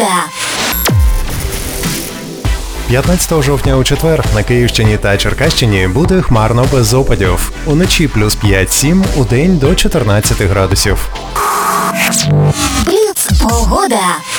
погода. 15 жовтня у четвер на Київщині та Черкащині буде хмарно без опадів. Уночі плюс 5-7, удень до 14 градусів. Бліц погода.